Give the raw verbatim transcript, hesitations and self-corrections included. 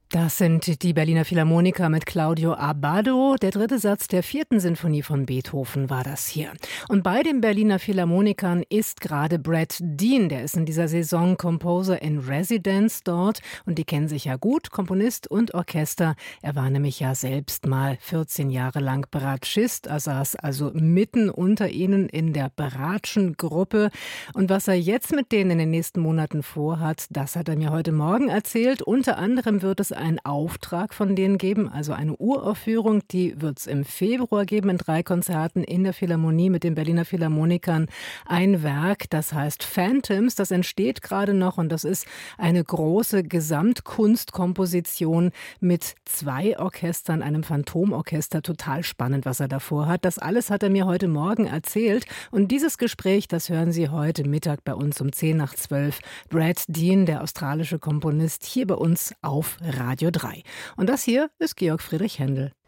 Das sind die Berliner Philharmoniker mit Claudio Abbado. Der dritte Satz der vierten Sinfonie von Beethoven war das hier. Und bei den Berliner Philharmonikern ist gerade Brad Dean. Der ist in dieser Saison Composer in Residence dort. Und die kennen sich ja gut, Komponist und Orchester. Er war nämlich ja selbst mal vierzehn Jahre lang Bratschist. Er saß also mitten unter ihnen in der Bratschen-Gruppe. Und was er jetzt mit denen in den nächsten Monaten vorhat, das hat er mir heute Morgen erzählt. Unter anderem wird es einen Auftrag von denen geben, also eine Uraufführung, die wird es im Februar geben in drei Konzerten in der Philharmonie mit den Berliner Philharmonikern. Ein Werk, das heißt Phantoms, das entsteht gerade noch und das ist eine große Gesamtkunstkomposition mit zwei Orchestern, einem Phantomorchester. Total spannend, was er davor hat. Das alles hat er mir heute Morgen erzählt und dieses Gespräch, das hören Sie heute Mittag bei uns um zehn nach zwölf. Brad Dean, der australische Komponist, hier bei uns auf Radio drei. Und das hier ist Georg Friedrich Händel.